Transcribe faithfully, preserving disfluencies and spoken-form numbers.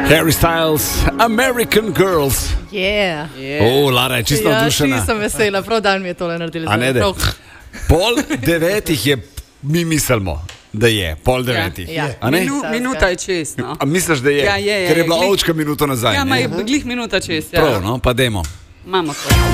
Harry Styles, American Girls. Yeah. Yeah. O, Lara je čisto navdušena. Ja, nisem vesela, prav dan mi je tole naredili. A ne, da. Pol devetih je, mi mislimo, da je pol devetih. Ja, A ne? Minu, minuta je čez, no. A misliš, da je? Ja, je, je, Ker je bila glih- ovčka minuto nazaj. Ja, ne? ma je glih minuta čez, ja. Prav, no, pa dajmo. Imamo to.